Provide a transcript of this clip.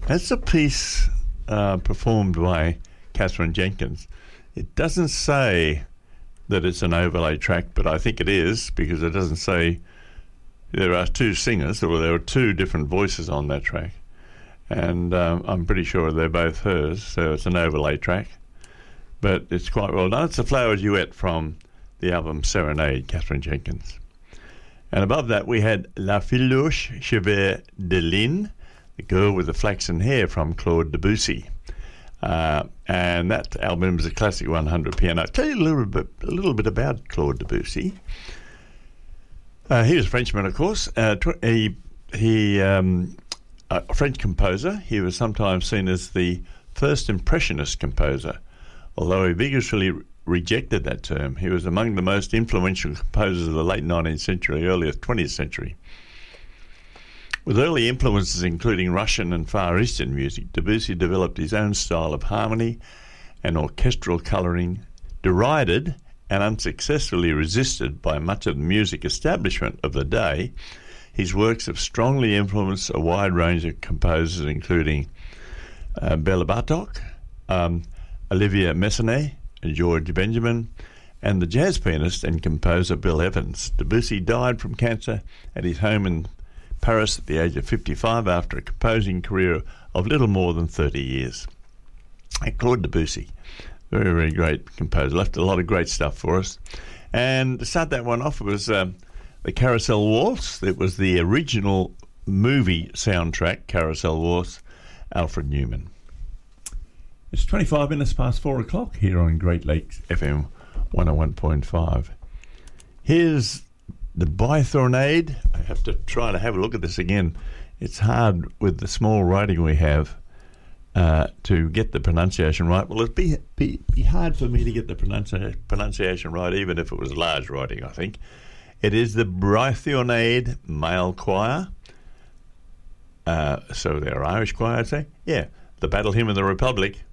That's a piece performed by Catherine Jenkins. It doesn't say that it's an overlay track, but I think it is, because it doesn't say there are two singers, or there were two different voices on that track. And I'm pretty sure they're both hers, so it's an overlay track. But it's quite well done. It's a flower duet from the album Serenade, Catherine Jenkins. And above that we had La Filouche Cheveux de Lynn, the girl with the flaxen hair, from Claude Debussy. And that album is a classic 100 piano. I'll tell you a little bit about Claude Debussy. He was a Frenchman, of course. A French composer. He was sometimes seen as the first impressionist composer, although he vigorously rejected that term. He was among the most influential composers of the late 19th century, early 20th century. With early influences including Russian and Far Eastern music, Debussy developed his own style of harmony and orchestral colouring, derided and unsuccessfully resisted by much of the music establishment of the day. His works have strongly influenced a wide range of composers, including Bela Bartok, Olivier Messiaen, George Benjamin, and the jazz pianist and composer Bill Evans. Debussy died from cancer at his home in Paris at the age of 55 after a composing career of little more than 30 years. And Claude Debussy, very, very great composer, left a lot of great stuff for us. And to start that one off, it was the Carousel Waltz. It was the original movie soundtrack, Carousel Waltz, Alfred Newman. It's 25 minutes past 4 o'clock here on Great Lakes FM 101.5. Here's the Bythornade. I have to try to have a look at this again. It's hard with the small writing we have to get the pronunciation right. Well, it'd be hard for me to get the pronunciation right, even if it was large writing, I think. It is the Bythornade Male Choir. So they're Irish choir, I'd say. Yeah, the Battle Hymn of the Republic.